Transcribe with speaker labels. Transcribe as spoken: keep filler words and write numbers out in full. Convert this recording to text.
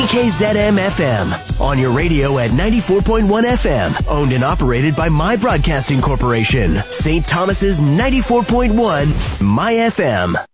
Speaker 1: K Z M F M, on your radio at ninety-four point one F M, owned and operated by My Broadcasting Corporation, Saint Thomas's ninety-four point one, My F M.